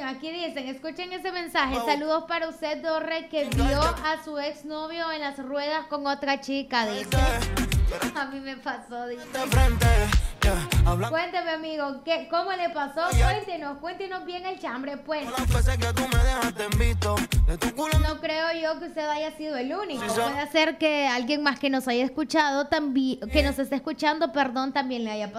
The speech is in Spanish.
aquí dicen, escuchen ese mensaje. Saludos para usted, Dorre, que vio a su exnovio en las ruedas con otra chica, dice. A mí me pasó, dice. Cuénteme, amigo, ¿cómo le pasó? Cuéntenos bien el chambre, pues. No creo yo que usted haya sido el único. Puede ser que alguien más que nos haya escuchado, también, que nos esté escuchando, perdón, también le haya pasado.